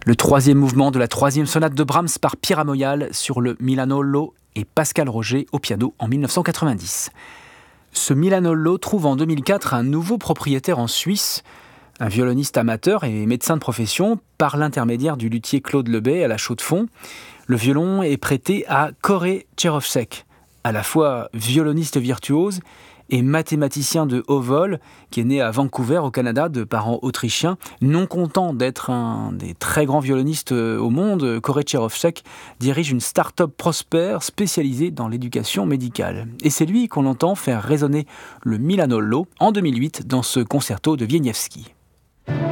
Le troisième mouvement de la troisième sonate de Brahms par Pierre Moyal sur le Milanollo et Pascal Roger au piano en 1990. Ce Milanollo trouve en 2004 un nouveau propriétaire en Suisse, un violoniste amateur et médecin de profession, par l'intermédiaire du luthier Claude Lebet à la Chaux-de-Fonds. Le violon est prêté à Koré Tcherovsek, à la fois violoniste virtuose et mathématicien de haut vol, qui est né à Vancouver au Canada de parents autrichiens. Non content d'être un des très grands violonistes au monde, Koré Tcherovsek dirige une start-up prospère spécialisée dans l'éducation médicale. Et c'est lui qu'on entend faire résonner le Milanollo en 2008 dans ce concerto de Wieniawski.